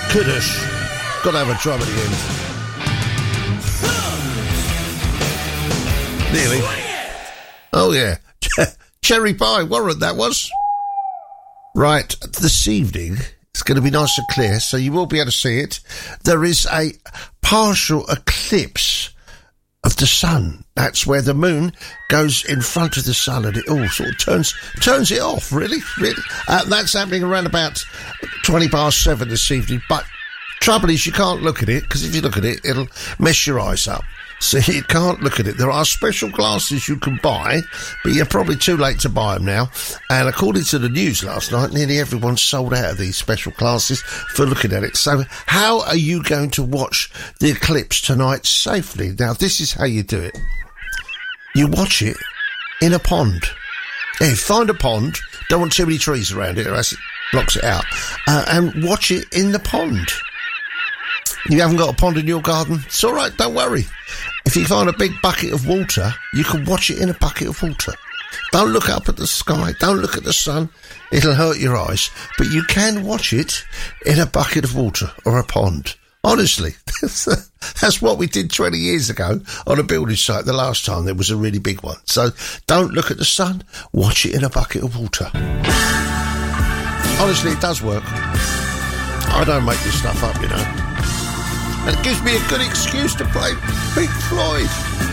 Kiddush. Got to have a drum at the end. Nearly. Oh, yeah. Cherry pie, Warren, that was. Right, this evening, it's going to be nice and clear, so you will be able to see it. There is a partial eclipse of the sun. That's where the moon goes in front of the sun and it all sort of turns it off, really. That's happening around about 7:20 this evening, but trouble is you can't look at it, because if you look at it, it'll mess your eyes up. So you can't look at it. There are special glasses you can buy, but you're probably too late to buy them now. And according to the news last night, nearly everyone's sold out of these special glasses for looking at it. So how are you going to watch the eclipse tonight safely? Now, this is how you do it. You watch it in a pond. Yeah, find a pond. Don't want too many trees around it, or else it blocks it out. And watch it in the pond. You haven't got a pond in your garden? It's all right, don't worry. If you find a big bucket of water, you can watch it in a bucket of water. Don't look up at the sky. Don't look at the sun. It'll hurt your eyes. But you can watch it in a bucket of water or a pond. Honestly, that's what we did 20 years ago on a building site the last time there was a really big one. So don't look at the sun. Watch it in a bucket of water. Honestly, it does work. I don't make this stuff up, you know. And it gives me a good excuse to play Pink Floyd.